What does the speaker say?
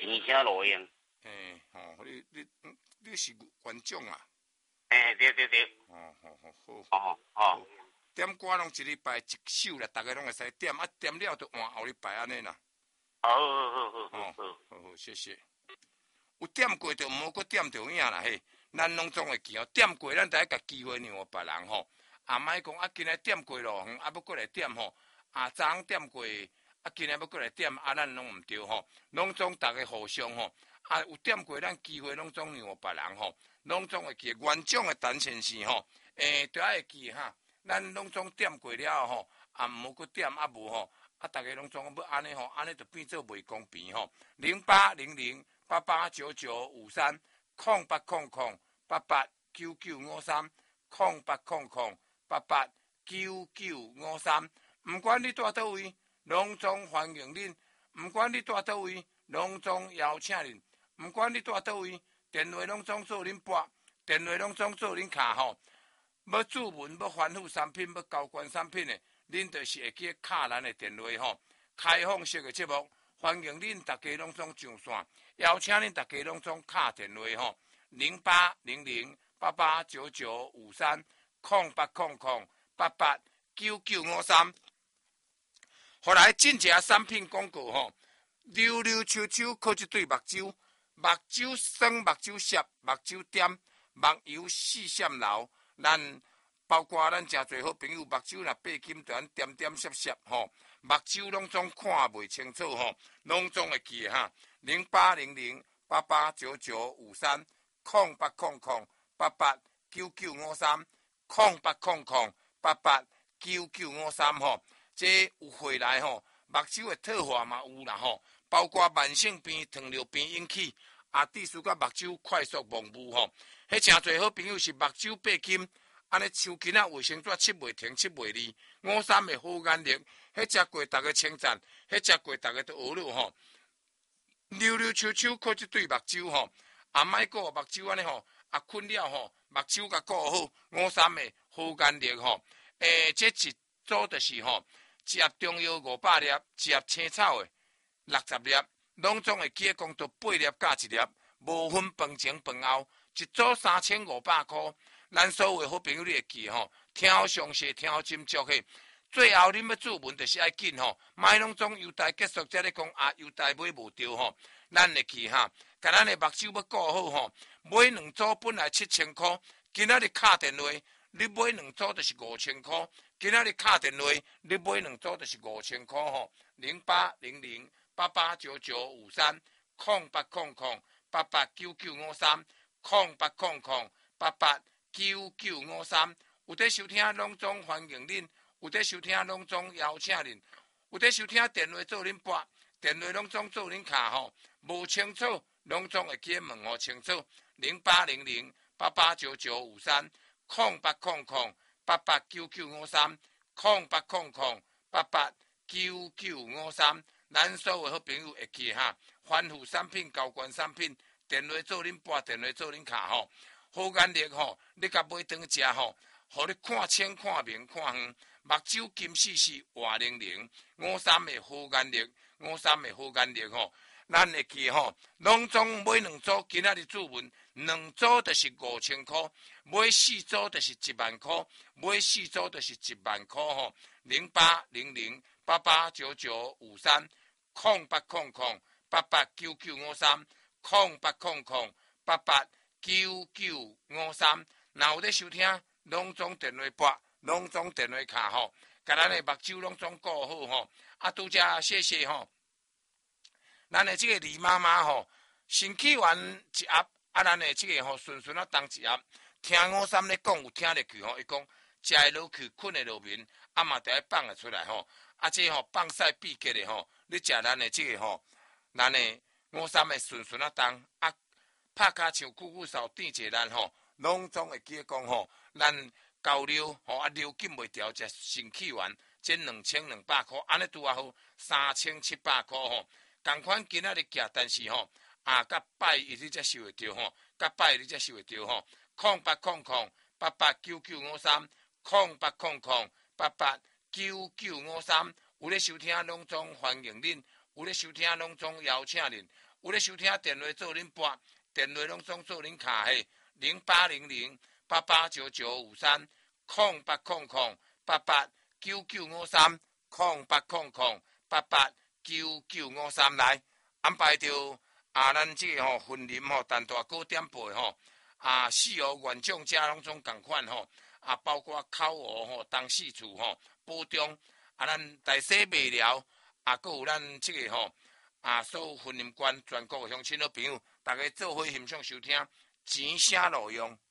田声路用。 你是园长啊？ 对。好。 点歌拢一礼拜一首啦，大家拢会使点，点了就换后礼拜安尼啦。好，谢谢。有点过就毋好搁点着影啦嘿，咱拢总会记哦。点过咱得甲机会让互别人吼，莫讲今日点过咯，要搁来点吼，昨昏点过，今日要搁来点，咱拢毋对吼，拢总大家互相吼，有点过咱机会拢总让互别人吼，拢总会记。园长的陈先生吼，就爱记哈，咱拢总点过了吼，毋好搁点无吼，大家拢总要安尼吼，安尼就变做袂公平吼。0800889953 0800889953 0800889953，毋管你住倒位，拢总欢迎恁；毋管你住倒位，拢总邀请恁；毋管你住倒位，电话拢总做恁拨，电话拢总做恁卡吼。要注文、要反腐产品、要交关产品的，恁就是会记敲咱的电话吼。开放式的节目，欢迎恁大家拢总上线，邀请恁大家拢总敲电话吼，0800889953 0800889953。后来进一产品广告吼，溜溜秋秋靠一对目睭，目睭酸、目睭涩、目睭点、目油四闪流。咱包括咱诚侪好朋友，目睭若八金团点点涩涩吼，目睭拢总看袂清楚吼，拢总会记哈。0800889953 0800889953 0800889953吼，这有回来吼，目睭的退化嘛有啦吼，包括慢性病、糖尿病引起，致使甲目睭快速模糊吼。迄诚侪好朋友是目睭八金，安尼抽筋卫生纸拭袂停、拭袂离。53的好眼力，迄食过大家称赞，迄食过大家都学了吼。溜溜秋秋靠一对目睭吼，莫顾目睭安尼吼，困了吼，目睭甲顾好。53的好眼力吼，这一组就是吼，一盒中药500粒，一盒青草的60粒，拢总会记讲到8粒加1粒，无分饭前饭后，一组3500块。咱所有好朋友你会记吼，听好详细，听好斟酌嘿。最后恁要注文就是爱紧吼，莫拢总优待结束才咧讲优待买无着吼。咱会记哈，甲咱的目睭要顾好吼。买2组本来7000块，今仔日敲电话，你买2组就是5000块。今仔日敲电话，你买2组就是5000块吼。0800889953 0800889953 0800889953，有在收听拢总欢迎恁。有在收听拢总邀请恁，有在收听电话做恁拨，电话拢总做恁卡吼，无清楚拢总会记问候清楚。0800889953 0800889953 0800889953，咱所有好朋友会记哈，反腐产品、交关产品，电话做恁拨，电话做恁卡吼。好眼力吼，你甲买顿食吼，互你看清、看明、看远。目睭金丝丝、活灵灵，53的好眼力，53的好眼力吼，咱会记吼，拢总买2组，今仔日注文2组就是5000块，买4组就是10000块，买4组就是10000块吼。0800889953 0800889953 0800889953，若有咧收听，拢总电话拨。拢总电话卡吼，甲咱的目睭拢总顾好吼。拄则谢谢吼，咱的这个李妈妈吼，新起完一盒，咱的这个吼顺顺当一盒。听53咧讲有听入去吼，伊讲食会落去，困会落眠，嘛得放会出来吼。这吼放晒闭结的吼，你食咱的这个吼，咱的53的顺顺当拍卡像久久扫垫一咱吼，拢总会记讲吼，咱。交流吼流紧袂调，才新起完，这2200块，安尼拄啊好3700块吼。同款今仔日寄，但是吼甲拜一你才收会着吼，甲拜一你才收会着吼。0800889953 0800889953，有咧收听拢总欢迎恁，有咧收听拢总邀请恁， 有咧收听电话做恁拨，电话拢总做恁卡嘿08008899530800889953来安排着咱即个婚礼陈大哥点配四号原奖者拢总共款包括烤鹅东四处保中咱大小卖了阁有咱即个所有婚姻观全国的乡亲好朋友，大家做伙欣赏收听，钱声路用。